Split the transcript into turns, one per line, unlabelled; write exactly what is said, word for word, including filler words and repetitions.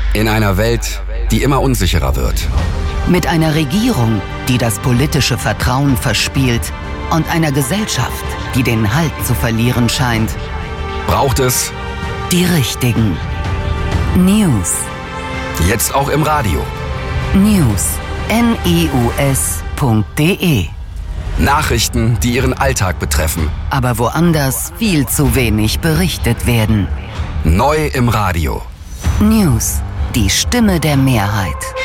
In einer Welt, die immer unsicherer wird.
Mit einer Regierung, die das politische Vertrauen verspielt und einer Gesellschaft, die den Halt zu verlieren scheint,
braucht es
die richtigen News.
Jetzt auch im Radio.
News. N E U S Punkt D E.
Nachrichten, die Ihren Alltag betreffen.
Aber woanders viel zu wenig berichtet werden.
Neu im Radio.
News. Die Stimme der Mehrheit.